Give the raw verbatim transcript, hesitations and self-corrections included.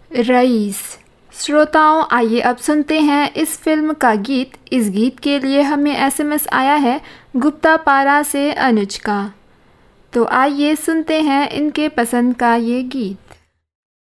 Rice. श्रोताओं, आइए अब सुनते हैं इस फिल्म का गीत। इस गीत के लिए हमें एसएमएस आया है गुप्ता पारा से अनुज का। तो आइए सुनते हैं इनके पसंद का ये गीत।